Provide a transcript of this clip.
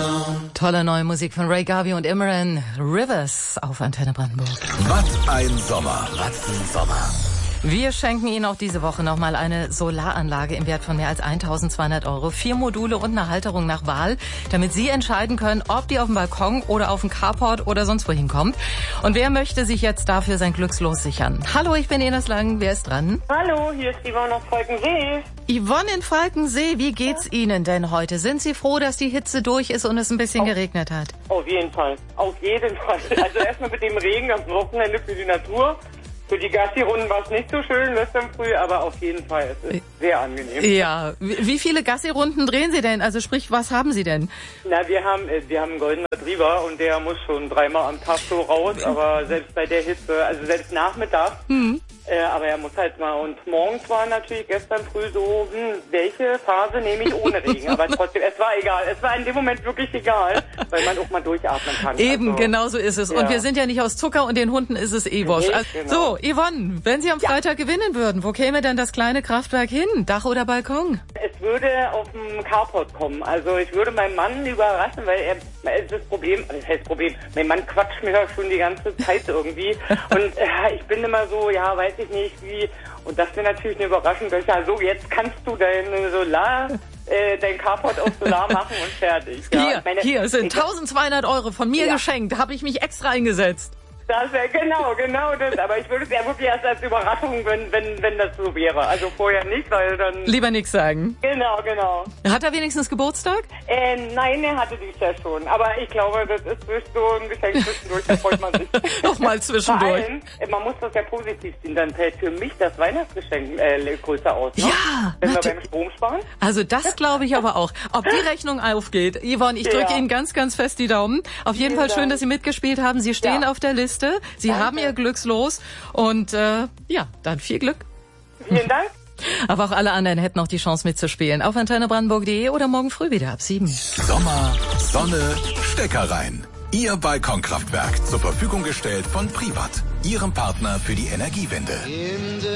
Tolle neue Musik von Ray Garvey und Imran, Rivers auf Antenne Brandenburg. Was ein Sommer, was ein Sommer. Wir schenken Ihnen auch diese Woche nochmal eine Solaranlage im Wert von mehr als 1.200 €, 4 Module und eine Halterung nach Wahl, damit Sie entscheiden können, ob die auf dem Balkon oder auf dem Carport oder sonst wohin kommt. Und wer möchte sich jetzt dafür sein Glückslos sichern? Hallo, ich bin Ines Lang, wer ist dran? Hallo, hier ist Yvonne aus Falkensee. Yvonne in Falkensee, wie geht's Ihnen denn heute? Sind Sie froh, dass die Hitze durch ist und es ein bisschen geregnet hat? Auf jeden Fall, auf jeden Fall. Also erstmal mit dem Regen am Wochenende für die Natur. Für die Gassi-Runden war es nicht so schön gestern früh, aber auf jeden Fall ist es sehr angenehm. Ja, wie viele Gassi-Runden drehen Sie denn? Also sprich, was haben Sie denn? Na, wir haben einen goldenen Retriever und der muss schon 3-mal am Tag so raus, aber selbst bei der Hitze, also selbst nachmittags, aber er muss halt mal, und morgens war natürlich gestern früh so, welche Phase nehme ich ohne Regen? Aber trotzdem, es war egal, es war in dem Moment wirklich egal, weil man auch mal durchatmen kann. Eben, also, genau so ist es. Ja. Und wir sind ja nicht aus Zucker und den Hunden ist es wurscht. Also, genau. So, Yvonne, wenn Sie am Freitag gewinnen würden, wo käme denn das kleine Kraftwerk hin? Dach oder Balkon? Es würde auf dem Carport kommen. Also ich würde meinen Mann überraschen, weil das Problem, mein Mann quatscht mir ja schon die ganze Zeit irgendwie. Und ich bin immer so, ja, weiß ich nicht wie. Und das wäre natürlich eine Überraschung. Dass ich sage, so, jetzt kannst du dein Carport auf Solar machen und fertig. Ja, Hier sind 1.200 € von mir geschenkt. Habe ich mich extra eingesetzt. Das wäre genau das. Aber ich würde es ja wirklich erst als Überraschung, wenn das so wäre. Also vorher nicht, weil dann... Lieber nichts sagen. Genau. Hat er wenigstens Geburtstag? Nein, er hatte dies ja schon. Aber ich glaube, das ist so ein Geschenk zwischendurch, da freut man sich. Nochmal zwischendurch. Vor allem, man muss das ja positiv sehen, dann fällt für mich das Weihnachtsgeschenk größer aus. Ne? Ja! Wenn wir beim Strom sparen. Also das glaube ich aber auch. Ob die Rechnung aufgeht. Yvonne, ich drücke Ihnen ganz, ganz fest die Daumen. Auf jeden Fall schön, dass Sie mitgespielt haben. Sie stehen auf der Liste. Sie haben Ihr Glückslos und dann viel Glück. Vielen Dank. Aber auch alle anderen hätten noch die Chance mitzuspielen. Auf antennebrandenburg.de oder morgen früh wieder ab 7. Sommer, Sonne, Stecker rein. Ihr Balkonkraftwerk zur Verfügung gestellt von Privat, Ihrem Partner für die Energiewende.